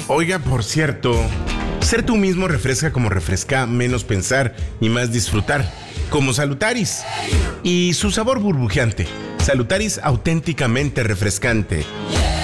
Oiga, por cierto, ser tú mismo refresca como refresca, menos pensar y más disfrutar. Como Salutaris. Y su sabor burbujeante. Salutaris auténticamente refrescante.